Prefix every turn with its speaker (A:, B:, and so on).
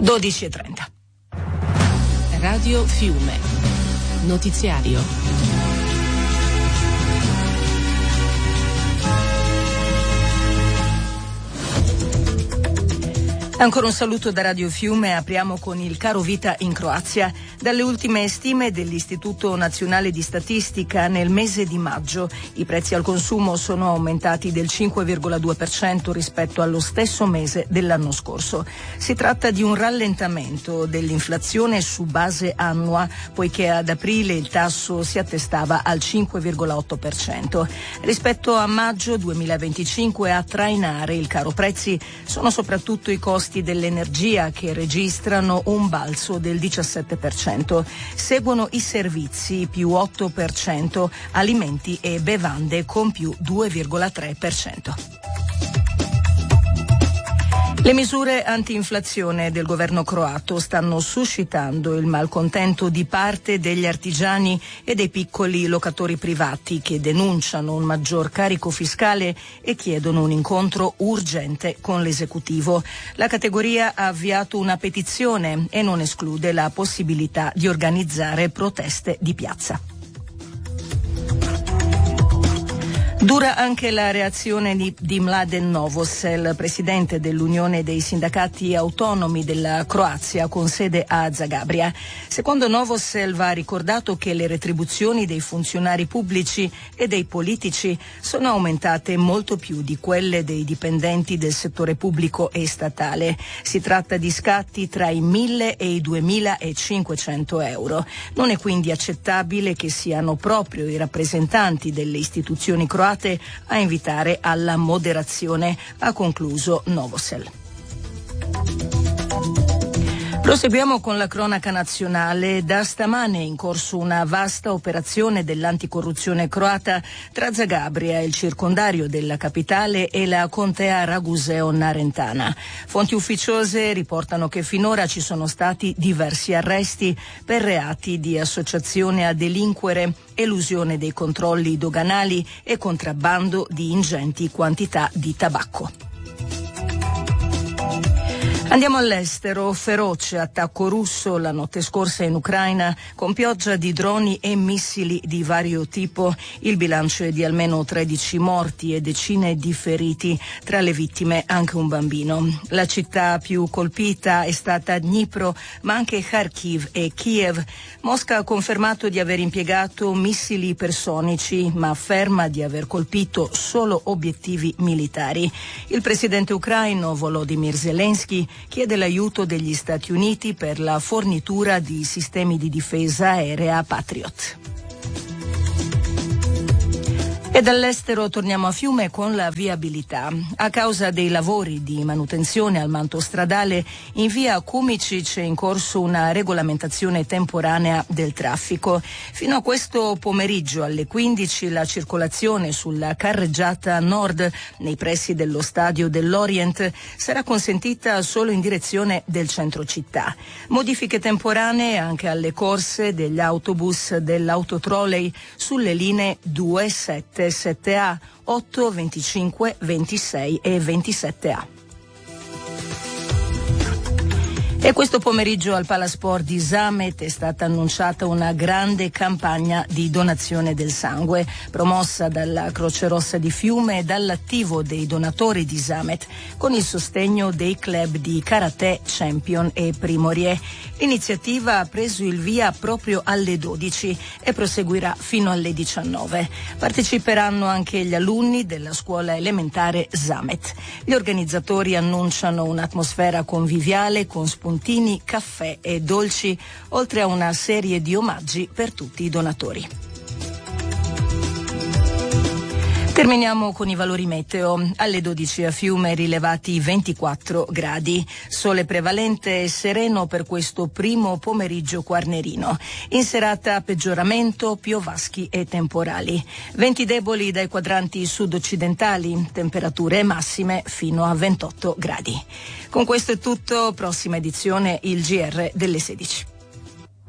A: 12:30.
B: Radio Fiume. Notiziario.
A: Ancora un saluto da Radio Fiume. Apriamo con il caro vita in Croazia. Dalle ultime stime dell'Istituto Nazionale di Statistica, nel mese di maggio i prezzi al consumo sono aumentati del 5,2% rispetto allo stesso mese dell'anno scorso. Si tratta di un rallentamento dell'inflazione su base annua, poiché ad aprile il tasso si attestava al 5,8%. Rispetto a maggio 2025 a trainare il caro prezzi sono soprattutto i costi dell'energia, che registrano un balzo del 17%. Seguono i servizi più 8%, alimenti e bevande con più 2,3%. Le misure anti-inflazione del governo croato stanno suscitando il malcontento di parte degli artigiani e dei piccoli locatori privati, che denunciano un maggior carico fiscale e chiedono un incontro urgente con l'esecutivo. La categoria ha avviato una petizione e non esclude la possibilità di organizzare proteste di piazza. Dura anche la reazione di Mladen Novosel, presidente dell'Unione dei Sindacati Autonomi della Croazia con sede a Zagabria. Secondo Novosel va ricordato che le retribuzioni dei funzionari pubblici e dei politici sono aumentate molto più di quelle dei dipendenti del settore pubblico e statale. Si tratta di scatti tra i 1.000 e i 2.500 euro. Non è quindi accettabile che siano proprio i rappresentanti delle istituzioni croate a invitare alla moderazione, ha concluso Novosel. Proseguiamo con la cronaca nazionale. Da stamane è in corso una vasta operazione dell'anticorruzione croata tra Zagabria, il circondario della capitale, e la contea Raguseo-Narentana. Fonti ufficiose riportano che finora ci sono stati diversi arresti per reati di associazione a delinquere, elusione dei controlli doganali e contrabbando di ingenti quantità di tabacco. Andiamo all'estero. Feroce attacco russo la notte scorsa in Ucraina, con pioggia di droni e missili di vario tipo. Il bilancio è di almeno 13 morti e decine di feriti, tra le vittime anche un bambino. La città più colpita è stata Dnipro, ma anche Kharkiv e Kiev. Mosca ha confermato di aver impiegato missili ipersonici, ma afferma di aver colpito solo obiettivi militari. Il presidente ucraino Volodymyr Zelensky chiede l'aiuto degli Stati Uniti per la fornitura di sistemi di difesa aerea Patriot. E dall'estero torniamo a Fiume con la viabilità. A causa dei lavori di manutenzione al manto stradale, in via Kumicic è in corso una regolamentazione temporanea del traffico. Fino a questo pomeriggio alle 15 la circolazione sulla carreggiata nord, nei pressi dello stadio dell'Orient, sarà consentita solo in direzione del centro città. Modifiche temporanee anche alle corse degli autobus dell'autotrolley sulle linee 2, 7, 7A, 8, 25, 26 e 27A. E questo pomeriggio al Palasport di Zamet è stata annunciata una grande campagna di donazione del sangue, promossa dalla Croce Rossa di Fiume e dall'attivo dei donatori di Zamet, con il sostegno dei club di Karate, Champion e Primorie. L'iniziativa ha preso il via proprio alle 12 e proseguirà fino alle 19. Parteciperanno anche gli alunni della scuola elementare Zamet. Gli organizzatori annunciano un'atmosfera conviviale con spuntini, caffè e dolci, oltre a una serie di omaggi per tutti i donatori. Terminiamo con i valori meteo. Alle 12 a Fiume rilevati 24 gradi. Sole prevalente e sereno per questo primo pomeriggio quarnerino. In serata peggioramento, piovaschi e temporali. Venti deboli dai quadranti sud-occidentali, temperature massime fino a 28 gradi. Con questo è tutto, prossima edizione il GR delle 16.